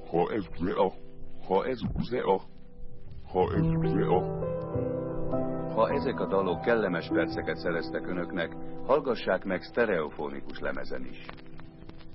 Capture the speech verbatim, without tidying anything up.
ha ez a, ha ez a, ha ez a. Ha ezek a dalok kellemes perceket szereztek önöknek, hallgassák meg sztereofonikus lemezen is.